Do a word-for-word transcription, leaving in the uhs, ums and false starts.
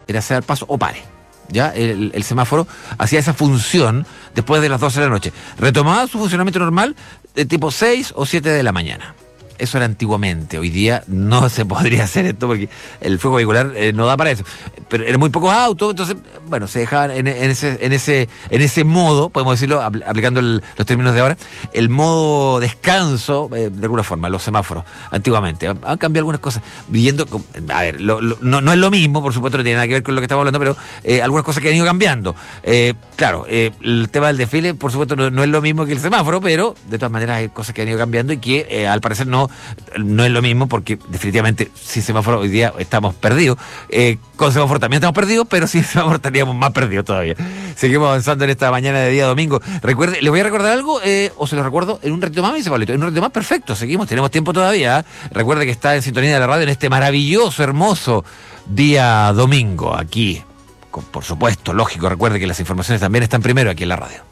era ceder paso o pare. Ya el, el semáforo hacía esa función después de las doce de la noche. Retomaba su funcionamiento normal de tipo seis o siete de la mañana. Eso era antiguamente. Hoy día no se podría hacer esto porque el flujo vehicular eh, no da para eso. Pero eran muy pocos autos, entonces, bueno, se dejaban en, en ese en ese en ese modo, podemos decirlo, apl- aplicando el, los términos de ahora, el modo descanso, eh, de alguna forma, los semáforos, antiguamente. Han, han cambiado algunas cosas. Viendo, con- a ver, lo, lo, no, no es lo mismo, por supuesto, no tiene nada que ver con lo que estamos hablando, pero eh, algunas cosas que han ido cambiando. Eh, claro, eh, el tema del desfile, por supuesto, no, no es lo mismo que el semáforo, pero de todas maneras hay cosas que han ido cambiando y que eh, al parecer no no es lo mismo, porque definitivamente sin semáforo hoy día estamos perdidos. Eh, con semáforo también estamos perdidos, pero sin semáforo estaríamos más perdidos todavía. Seguimos avanzando en esta mañana de día domingo. Recuerde, ¿le voy a recordar algo? Eh, o se lo recuerdo en un ratito más, me dice Pablito. En un ratito más, perfecto. Seguimos, tenemos tiempo todavía. ¿eh? Recuerde que está en sintonía de la radio en este maravilloso, hermoso día domingo, aquí. Con, por supuesto, lógico, recuerde que las informaciones también están primero aquí en la radio.